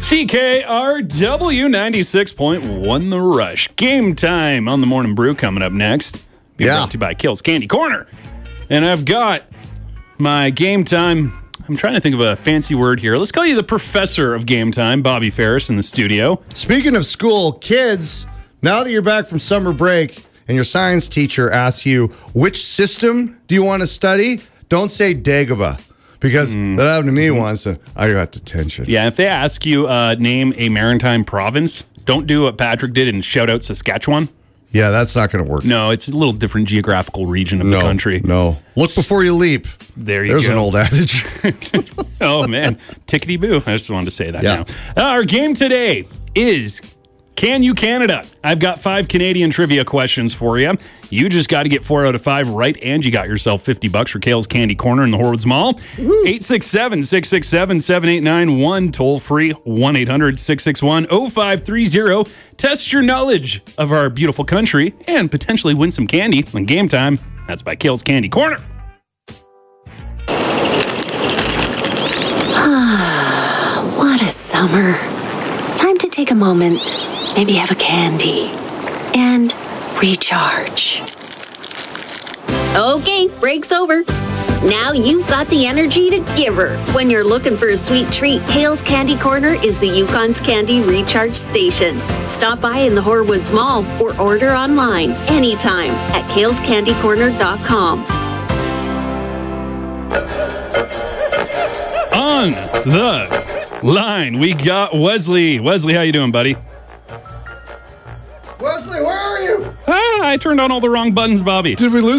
CKRW 96.1 The Rush. Game time on the Morning Brew coming up next. Brought to you by Kills Candy Corner. And I've got my game time. I'm trying to think of a fancy word here. Let's call you the professor of game time, Bobby Ferris, in the studio. Speaking of school, kids, now that you're back from summer break and your science teacher asks you, which system do you want to study? Don't say Dagobah. Because that happened to me once, and I got detention. Yeah, if they ask you name a maritime province, don't do what Patrick did and shout out Saskatchewan. Yeah, that's not going to work. No, it's a little different geographical region of the country. No, look before you leap. There's an old adage. Oh, man. Tickety-boo. I just wanted to say that now. Our game today is Can You Canada? I've got 5 Canadian trivia questions for you. You just got to get 4 out of 5 right, and you got yourself $50 for Kale's Candy Corner in the Horwoods Mall. 867-667-7891. Toll free 1-800-661-0530. Test your knowledge of our beautiful country and potentially win some candy on game time. That's by Kale's Candy Corner. What a summer. Time to take a moment. Maybe have a candy and recharge. Okay, break's over. Now you've got the energy to give her. When you're looking for a sweet treat, Kale's Candy Corner is the Yukon's Candy Recharge Station. Stop by in the Horwoods Mall or order online anytime at kalescandycorner.com. On the line, we got Wesley. Wesley, how you doing, buddy? Wesley, where are you? I turned on all the wrong buttons, Bobby. Did we lose